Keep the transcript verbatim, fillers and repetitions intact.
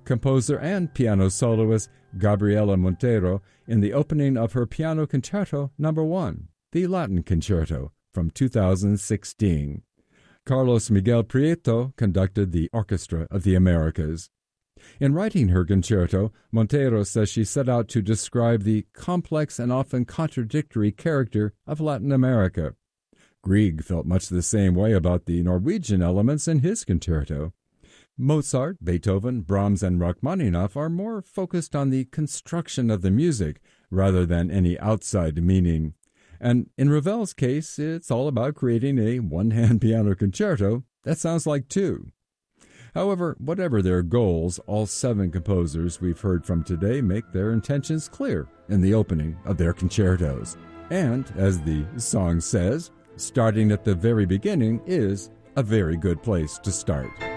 composer and piano soloist Gabriela Montero in the opening of her Piano Concerto Number one, the Latin Concerto, from two thousand sixteen. Carlos Miguel Prieto conducted the Orchestra of the Americas. In writing her concerto, Montero says she set out to describe the complex and often contradictory character of Latin America. Grieg felt much the same way about the Norwegian elements in his concerto. Mozart, Beethoven, Brahms, and Rachmaninoff are more focused on the construction of the music rather than any outside meaning. And in Ravel's case, it's all about creating a one-hand piano concerto that sounds like two. However, whatever their goals, all seven composers we've heard from today make their intentions clear in the opening of their concertos. And, as the song says, starting at the very beginning is a very good place to start.